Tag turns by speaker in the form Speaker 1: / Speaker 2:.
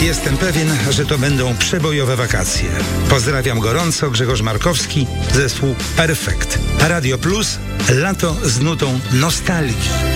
Speaker 1: Jestem pewien, że to będą przebojowe wakacje. Pozdrawiam gorąco, Grzegorz Markowski, zespół Perfekt. Radio Plus, lato z nutą nostalgii.